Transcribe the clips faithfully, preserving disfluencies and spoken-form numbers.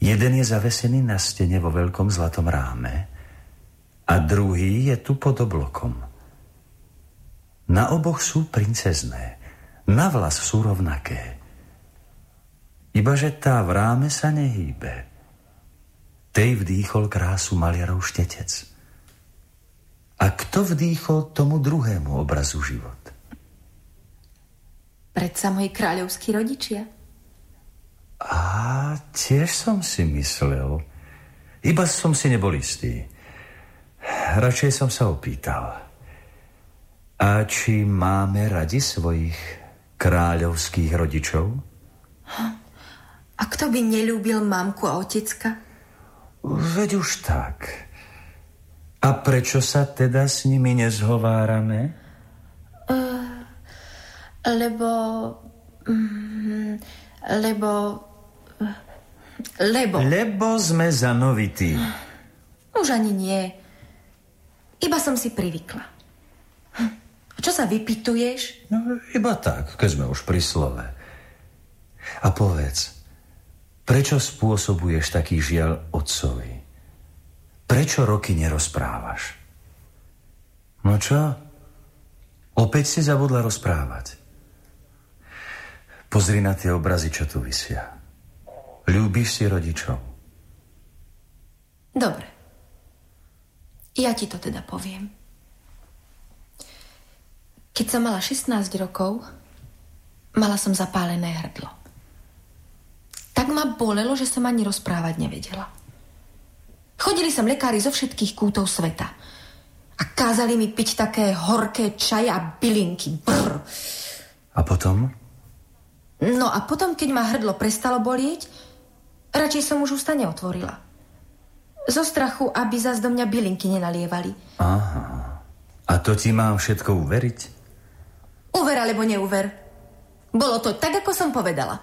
Jeden je zavesený na stene vo veľkom zlatom ráme a druhý je tu pod oblokom. Na oboch sú princezné, na vlas sú rovnaké. Ibaže tá v ráme sa nehýbe. Tej vdýchol krásu maliarov štetec. A kto vdýchol tomu druhému obrazu život? Predsa moji kráľovskí rodičia. A tiež som si myslel. Iba som si nebol istý. Radšej som sa opýtal. A či máme radi svojich kráľovských rodičov? A kto by neľúbil mamku a otecka? Veď už tak. A prečo sa teda s nimi nezhovárame? Uh, lebo... Um, lebo... Lebo... Lebo sme zanovití. Už ani nie. Iba som si privykla. Čo sa vypytuješ? No, iba tak, keď sme už pri slove. A povedz, prečo spôsobuješ taký žiaľ otcovi? Prečo roky nerozprávaš? No čo? Opäť si zabudla rozprávať. Pozri na tie obrazy, čo tu visia. Ľúbiš si rodičov? Dobre. Ja ti to teda poviem. Keď som mala šestnásť rokov, mala som zapálené hrdlo. Tak ma bolelo, že som ani rozprávať nevedela. Chodili sem lekári zo všetkých kútov sveta a kázali mi piť také horké čaje a bylinky. Brr. A potom? No a potom, keď ma hrdlo prestalo bolieť, radšej som už ústa neotvorila. Zo strachu, aby zas do mňa bylinky nenalievali. Aha. A to ti mám všetko uveriť? Uver alebo neuver. Bolo to tak, ako som povedala.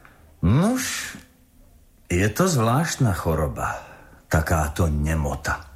Nuž, je to zvláštna choroba. Takáto nemota.